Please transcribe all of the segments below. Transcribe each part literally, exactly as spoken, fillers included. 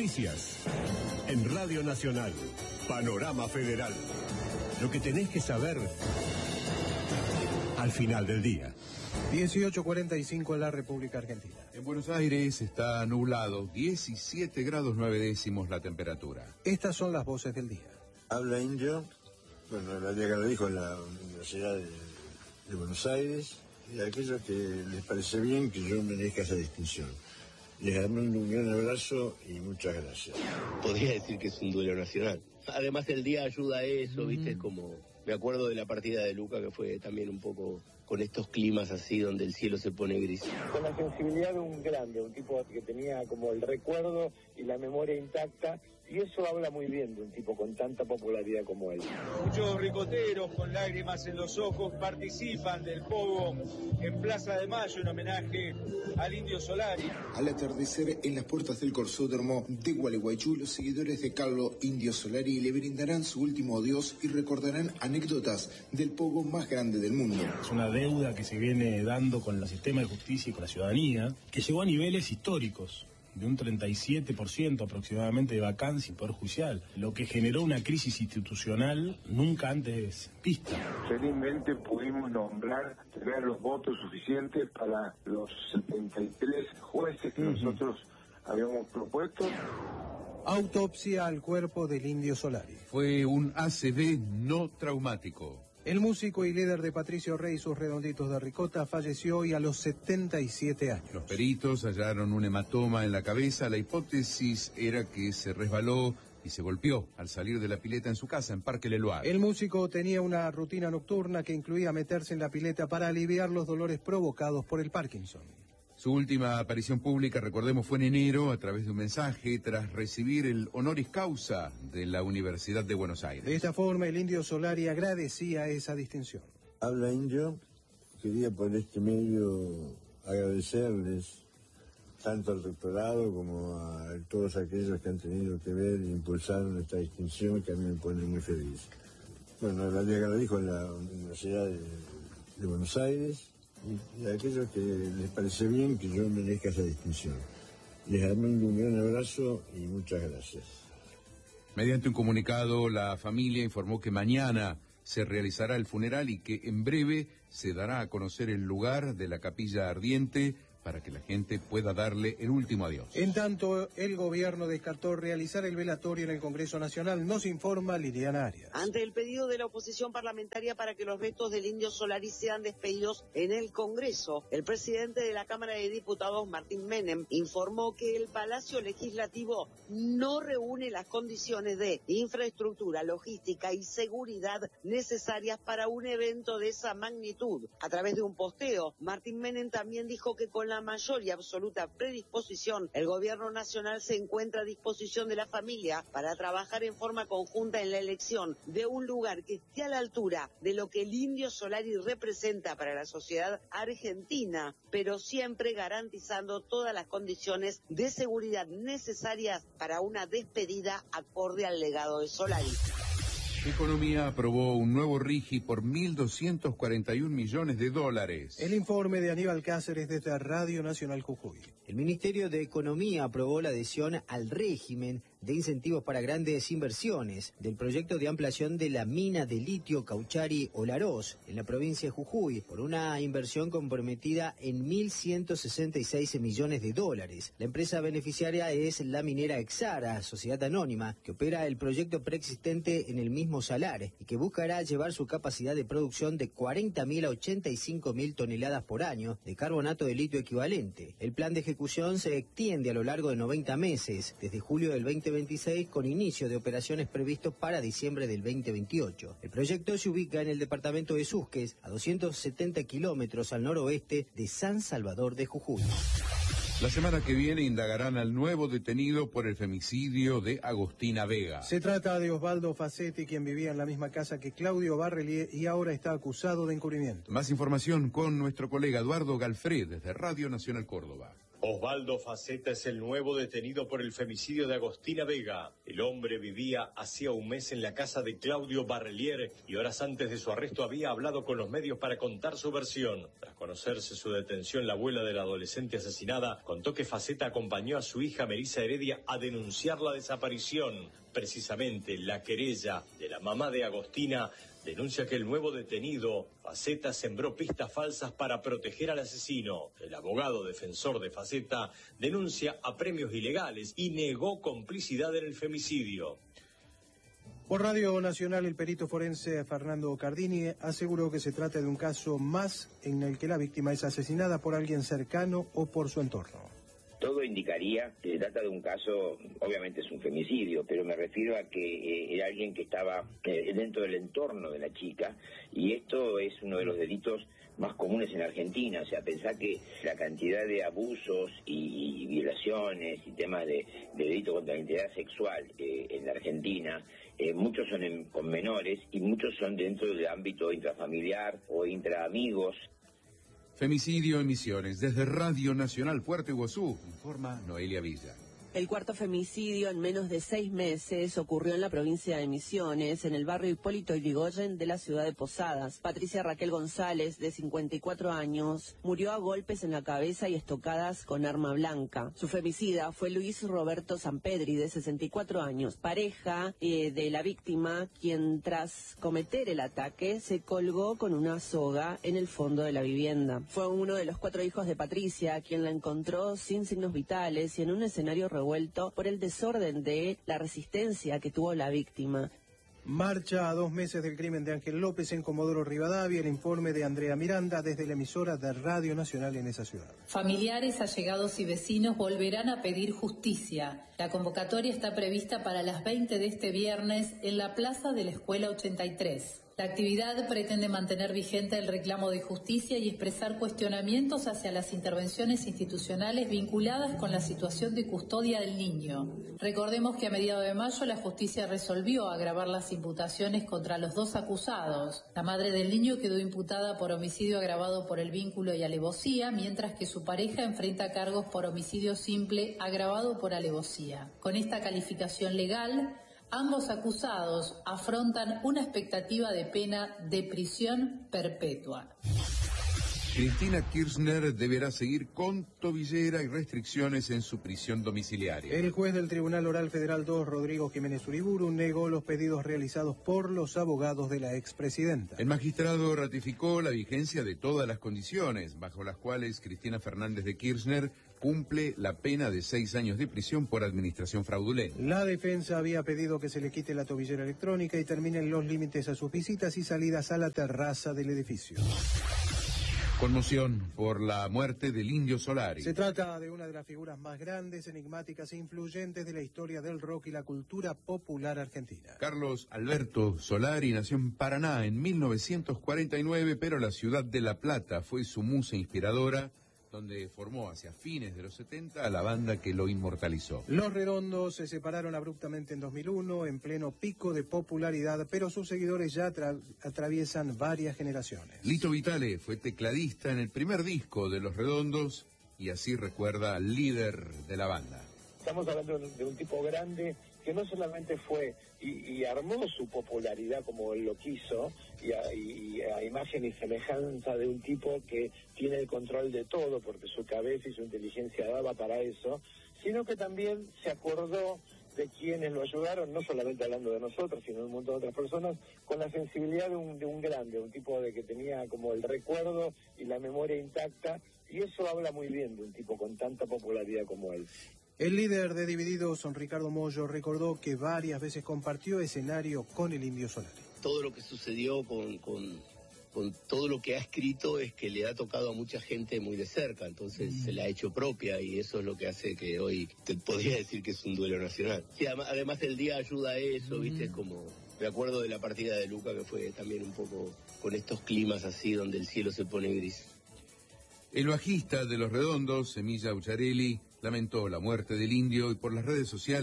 noticias. En Radio Nacional, Panorama Federal. Lo que tenés que saber al final del día. dieciocho cuarenta y cinco en la República Argentina. En Buenos Aires está nublado, diecisiete grados nueve décimos la temperatura. Estas son las voces del día. Habla Indio, bueno, la día que lo dijo en la Universidad de, de Buenos Aires, y a aquellos que les parece bien que yo merezca esa distinción. Les mando un gran abrazo y muchas gracias. Podría decir que es un duelo nacional. Además el día ayuda a eso, mm. ¿viste? Es como... Me acuerdo de la partida de Luca, que fue también un poco con estos climas así, donde el cielo se pone gris. Con la sensibilidad de un grande, un tipo que tenía como el recuerdo y la memoria intacta, y eso habla muy bien de un tipo con tanta popularidad como él. Muchos ricoteros con lágrimas en los ojos participan del pogo en Plaza de Mayo en homenaje al Indio Solari. Al atardecer, en las puertas del Corsódromo de Gualeguaychú, los seguidores de Carlos Indio Solari le brindarán su último adiós y recordarán anécdotas del pogo más grande del mundo. Es una deuda que se viene dando con el sistema de justicia y con la ciudadanía, que llegó a niveles históricos, de un treinta y siete por ciento aproximadamente de vacancia en Poder Judicial, lo que generó una crisis institucional nunca antes vista. Felizmente pudimos nombrar, tener los votos suficientes para los setenta y tres jueces que uh-huh. nosotros habíamos propuesto. Autopsia al cuerpo del Indio Solari. Fue un A C V no traumático. El músico y líder de Patricio Rey y sus Redonditos de Ricota falleció hoy a los setenta y siete años. Los peritos hallaron un hematoma en la cabeza. La hipótesis era que se resbaló y se golpeó al salir de la pileta en su casa en Parque Leloir. El músico tenía una rutina nocturna que incluía meterse en la pileta para aliviar los dolores provocados por el Parkinson. Su última aparición pública, recordemos, fue en enero a través de un mensaje tras recibir el honoris causa de la Universidad de Buenos Aires. De esta forma, el Indio Solari agradecía esa distinción. Habla Indio, quería por este medio agradecerles tanto al rectorado como a todos aquellos que han tenido que ver e impulsaron esta distinción que a mí me pone muy feliz. Bueno, la día que lo dijo en la Universidad de, de Buenos Aires, y a aquellos que les parece bien que yo merezca esa distinción. Les mando un gran abrazo y muchas gracias. Mediante un comunicado, la familia informó que mañana se realizará el funeral y que en breve se dará a conocer el lugar de la capilla ardiente para que la gente pueda darle el último adiós. En tanto, el gobierno descartó realizar el velatorio en el Congreso Nacional, nos informa Liliana Arias. Ante el pedido de la oposición parlamentaria para que los restos del Indio Solari sean despedidos en el Congreso, el presidente de la Cámara de Diputados, Martín Menem, informó que el Palacio Legislativo no reúne las condiciones de infraestructura, logística y seguridad necesarias para un evento de esa magnitud. A través de un posteo, Martín Menem también dijo que con la la mayor y absoluta predisposición, el gobierno nacional se encuentra a disposición de la familia para trabajar en forma conjunta en la elección de un lugar que esté a la altura de lo que el Indio Solari representa para la sociedad argentina, pero siempre garantizando todas las condiciones de seguridad necesarias para una despedida acorde al legado de Solari. Economía aprobó un nuevo RIGI por mil doscientos cuarenta y un millones de dólares. El informe de Aníbal Cáceres desde Radio Nacional Jujuy. El Ministerio de Economía aprobó la adhesión al régimen de incentivos para grandes inversiones del proyecto de ampliación de la mina de litio Cauchari-Olaroz en la provincia de Jujuy por una inversión comprometida en mil ciento sesenta y seis millones de dólares. La empresa beneficiaria es la minera Exara, sociedad anónima, que opera el proyecto preexistente en el mismo salar y que buscará llevar su capacidad de producción de cuarenta mil a ochenta y cinco mil toneladas por año de carbonato de litio equivalente. El plan de ejecución se extiende a lo largo de noventa meses, desde julio del veinte veintiséis, con inicio de operaciones previstos para diciembre del veinte veintiocho. El proyecto se ubica en el departamento de Susques, a doscientos setenta kilómetros al noroeste de San Salvador de Jujuy. La semana que viene indagarán al nuevo detenido por el femicidio de Agostina Vega. Se trata de Osvaldo Facetti, quien vivía en la misma casa que Claudio Barrelier y ahora está acusado de encubrimiento. Más información con nuestro colega Eduardo Galfred desde Radio Nacional Córdoba. Osvaldo Faceta es el nuevo detenido por el femicidio de Agostina Vega. El hombre vivía hacía un mes en la casa de Claudio Barrelier y horas antes de su arresto había hablado con los medios para contar su versión. Tras conocerse su detención, la abuela de la adolescente asesinada contó que Faceta acompañó a su hija Melissa Heredia a denunciar la desaparición. Precisamente la querella de la mamá de Agostina denuncia que el nuevo detenido, Faceta, sembró pistas falsas para proteger al asesino. El abogado defensor de Faceta denuncia apremios ilegales y negó complicidad en el femicidio. Por Radio Nacional, el perito forense Fernando Cardini aseguró que se trata de un caso más en el que la víctima es asesinada por alguien cercano o por su entorno. Todo indicaría que se trata de un caso, obviamente es un femicidio, pero me refiero a que eh, era alguien que estaba eh, dentro del entorno de la chica, y esto es uno de los delitos más comunes en Argentina. O sea, pensar que la cantidad de abusos y, y violaciones y temas de, de delito contra la integridad sexual eh, en la Argentina, eh, muchos son en, con menores y muchos son dentro del ámbito intrafamiliar o intraamigos. Femicidio en Misiones. Desde Radio Nacional Puerto Iguazú, informa Noelia Villa. El cuarto femicidio en menos de seis meses ocurrió en la provincia de Misiones, en el barrio Hipólito Yrigoyen de la ciudad de Posadas. Patricia Raquel González, de cincuenta y cuatro años, murió a golpes en la cabeza y estocadas con arma blanca. Su femicida fue Luis Roberto Sampedri, de sesenta y cuatro años, pareja eh, de la víctima, quien tras cometer el ataque se colgó con una soga en el fondo de la vivienda. Fue uno de los cuatro hijos de Patricia quien la encontró sin signos vitales y en un escenario revuelto por el desorden de la resistencia que tuvo la víctima. Marcha a dos meses del crimen de Ángel López en Comodoro Rivadavia. El informe de Andrea Miranda desde la emisora de Radio Nacional en esa ciudad. Familiares, allegados y vecinos volverán a pedir justicia. La convocatoria está prevista para las veinte de este viernes en la plaza de la Escuela ochenta y tres. La actividad pretende mantener vigente el reclamo de justicia y expresar cuestionamientos hacia las intervenciones institucionales vinculadas con la situación de custodia del niño. Recordemos que a mediados de mayo la justicia resolvió agravar las imputaciones contra los dos acusados. La madre del niño quedó imputada por homicidio agravado por el vínculo y alevosía, mientras que su pareja enfrenta cargos por homicidio simple agravado por alevosía. Con esta calificación legal, ambos acusados afrontan una expectativa de pena de prisión perpetua. Cristina Kirchner deberá seguir con tobillera y restricciones en su prisión domiciliaria. El juez del Tribunal Oral Federal dos, Rodrigo Jiménez Uriburu, negó los pedidos realizados por los abogados de la expresidenta. El magistrado ratificó la vigencia de todas las condiciones bajo las cuales Cristina Fernández de Kirchner cumple la pena de seis años de prisión por administración fraudulenta. La defensa había pedido que se le quite la tobillera electrónica y terminen los límites a sus visitas y salidas a la terraza del edificio. Conmoción por la muerte del Indio Solari. Se trata de una de las figuras más grandes, enigmáticas e influyentes de la historia del rock y la cultura popular argentina. Carlos Alberto Solari nació en Paraná en mil novecientos cuarenta y nueve, pero la ciudad de La Plata fue su musa inspiradora, donde formó hacia fines de los setenta la banda que lo inmortalizó. Los Redondos se separaron abruptamente en dos mil uno, en pleno pico de popularidad, pero sus seguidores ya atra- atraviesan varias generaciones. Lito Vitale fue tecladista en el primer disco de Los Redondos y así recuerda al líder de la banda. Estamos hablando de un, de un tipo grande que no solamente fue y, y armó su popularidad como él lo quiso, y a, y a imagen y semejanza de un tipo que tiene el control de todo, porque su cabeza y su inteligencia daba para eso, sino que también se acordó de quienes lo ayudaron, no solamente hablando de nosotros, sino de un montón de otras personas, con la sensibilidad de un, de un grande, un tipo de que tenía como el recuerdo y la memoria intacta, y eso habla muy bien de un tipo con tanta popularidad como él. El líder de Divididos, don Ricardo Mollo, recordó que varias veces compartió escenario con el Indio Solari. Todo lo que sucedió con, con, con todo lo que ha escrito es que le ha tocado a mucha gente muy de cerca, entonces mm. se la ha hecho propia y eso es lo que hace que hoy te podría decir que es un duelo nacional. Sí, además el día ayuda a eso, mm. viste, como me acuerdo de la partida de Luca que fue también un poco con estos climas así donde el cielo se pone gris. El bajista de Los Redondos, Semilla Ucharelli, lamentó la muerte del Indio y por las redes sociales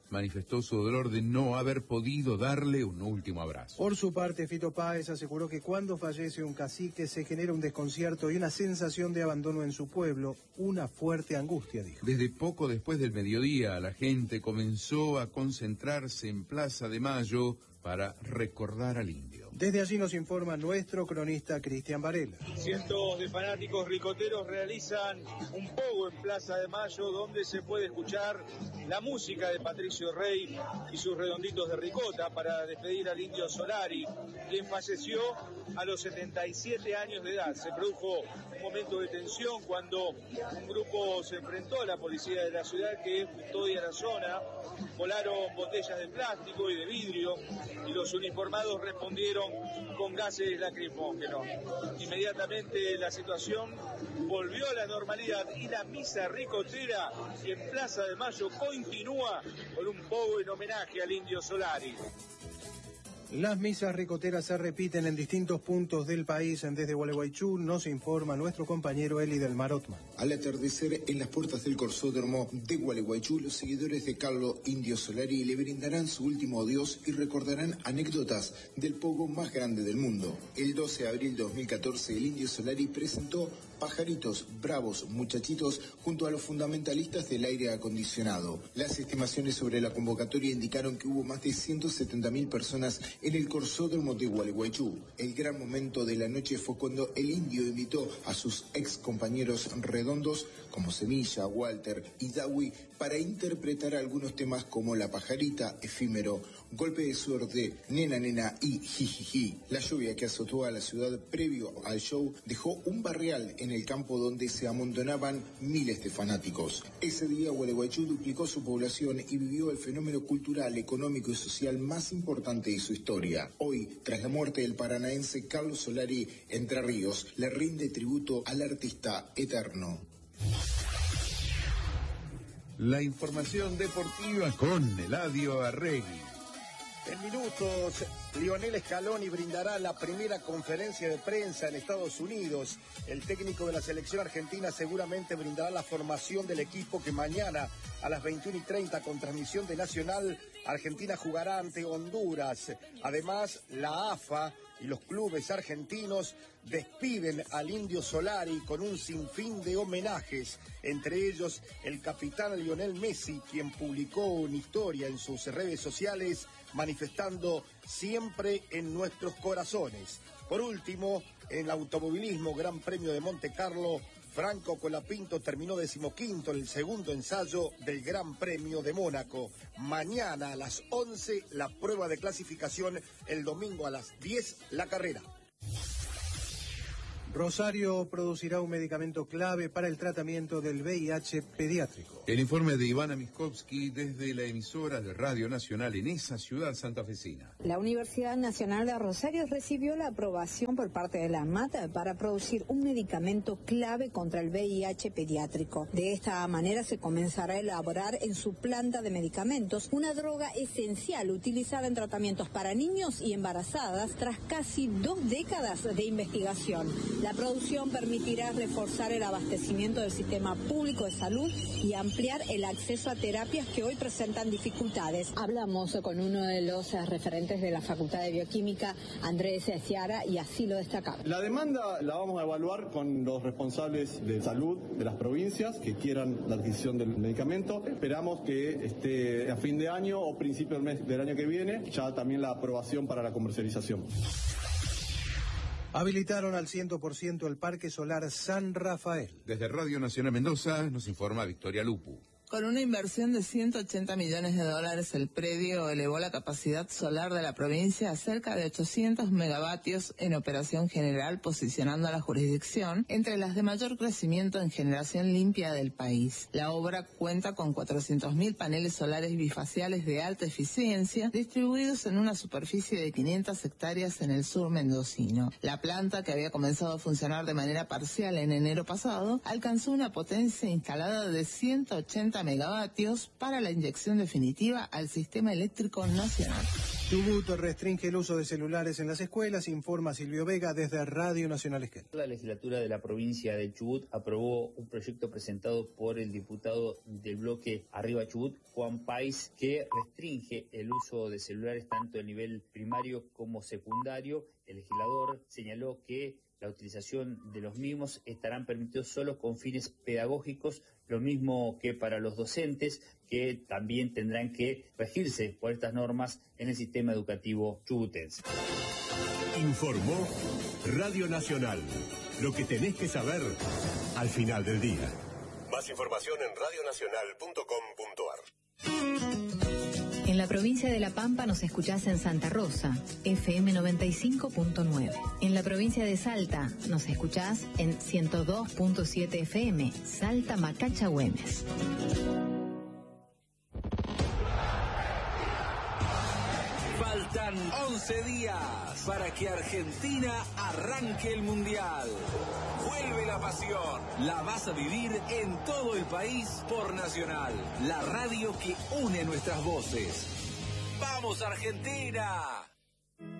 manifestó su dolor de no haber podido darle un último abrazo. Por su parte, Fito Páez aseguró que cuando fallece un cacique se genera un desconcierto y una sensación de abandono en su pueblo, una fuerte angustia, dijo. Desde poco después del mediodía, la gente comenzó a concentrarse en Plaza de Mayo para recordar al indio. Desde allí nos informa nuestro cronista Cristian Varela. Cientos de fanáticos ricoteros realizan un pogo en Plaza de Mayo, donde se puede escuchar la música de Patricio Rey y sus redonditos de ricota para despedir al indio Solari, quien falleció a los setenta y siete años de edad. Se produjo un momento de tensión cuando un grupo se enfrentó a la policía de la ciudad que custodia la zona. Volaron botellas de plástico y de vidrio y los uniformados respondieron con gases lacrimógenos. Inmediatamente la situación volvió a la normalidad y la misa ricotera en Plaza de Mayo continúa con un pogo en homenaje al indio Solari. Las misas ricoteras se repiten en distintos puntos del país. Desde Gualeguaychú nos informa nuestro compañero Eli del Marotman. Al atardecer, en las puertas del Corsódromo de Gualeguaychú, los seguidores de Carlos Indio Solari le brindarán su último adiós y recordarán anécdotas del pogo más grande del mundo. El doce de abril de dos mil catorce, el Indio Solari presentó Pajaritos, Bravos, Muchachitos junto a los fundamentalistas del aire acondicionado. Las estimaciones sobre la convocatoria indicaron que hubo más de ciento setenta mil personas en el Corsódromo de Gualeguaychú. El gran momento de la noche fue cuando el indio invitó a sus ex compañeros redondos como Semilla, Walter y Dawi para interpretar algunos temas como La Pajarita, Efímero, Golpe de Suerte, Nena Nena y Jijiji. La lluvia que azotó a la ciudad previo al show dejó un barrial en el campo donde se amontonaban miles de fanáticos. Ese día Gualeguaychú duplicó su población y vivió el fenómeno cultural, económico y social más importante de su historia. Hoy, tras la muerte del paranaense Carlos Solari, Entre Ríos le rinde tributo al artista eterno. La información deportiva con Eladio Arregui. En minutos, Lionel Scaloni brindará la primera conferencia de prensa en Estados Unidos. El técnico de la selección argentina seguramente brindará la formación del equipo que mañana a las veintiuna y treinta con transmisión de Nacional, Argentina jugará ante Honduras. Además, la A F A y los clubes argentinos despiden al Indio Solari con un sinfín de homenajes, entre ellos el capitán Lionel Messi, quien publicó una historia en sus redes sociales manifestando siempre en nuestros corazones. Por último, en el automovilismo Gran Premio de Monte Carlo, Franco Colapinto terminó decimoquinto en el segundo ensayo del Gran Premio de Mónaco. Mañana a las once la prueba de clasificación, el domingo a las diez la carrera. Rosario producirá un medicamento clave para el tratamiento del V I H pediátrico. El informe de Ivana Miskovsky desde la emisora de Radio Nacional en esa ciudad santafesina. La Universidad Nacional de Rosario recibió la aprobación por parte de la ANMAT para producir un medicamento clave contra el V I H pediátrico. De esta manera se comenzará a elaborar en su planta de medicamentos una droga esencial utilizada en tratamientos para niños y embarazadas tras casi dos décadas de investigación. La producción permitirá reforzar el abastecimiento del sistema público de salud y ampliar el acceso a terapias que hoy presentan dificultades. Hablamos con uno de los referentes de la Facultad de Bioquímica, Andrés Ciara, y así lo destacaba. La demanda la vamos a evaluar con los responsables de salud de las provincias que quieran la adquisición del medicamento. Esperamos que esté a fin de año o principio del mes del año que viene ya también la aprobación para la comercialización. Habilitaron al cien por ciento el Parque Solar San Rafael. Desde Radio Nacional Mendoza nos informa Victoria Lupu. Con una inversión de ciento ochenta millones de dólares, el predio elevó la capacidad solar de la provincia a cerca de ochocientos megavatios en operación general, posicionando a la jurisdicción entre las de mayor crecimiento en generación limpia del país. La obra cuenta con cuatrocientos mil paneles solares bifaciales de alta eficiencia, distribuidos en una superficie de quinientas hectáreas en el sur mendocino. La planta, que había comenzado a funcionar de manera parcial en enero pasado, alcanzó una potencia instalada de ciento ochenta megavatios para la inyección definitiva al sistema eléctrico nacional. Chubut restringe el uso de celulares en las escuelas, informa Silvio Vega desde Radio Nacional Esquel. La legislatura de la provincia de Chubut aprobó un proyecto presentado por el diputado del bloque Arriba Chubut, Juan País, que restringe el uso de celulares tanto a nivel primario como secundario. El legislador señaló que la utilización de los mismos estarán permitidos solo con fines pedagógicos, lo mismo que para los docentes, que también tendrán que regirse por estas normas en el sistema educativo chubutense. Informó Radio Nacional. Lo que tenés que saber al final del día. Más información en radio nacional punto com punto ar. En la provincia de La Pampa nos escuchás en Santa Rosa, F M noventa y cinco punto nueve. En la provincia de Salta nos escuchás en ciento dos punto siete F M, Salta Macacha Güemes. Faltan once días para que Argentina arranque el Mundial. Vuelve la pasión. La vas a vivir en todo el país por Nacional, la radio que une nuestras voces. ¡Vamos, Argentina!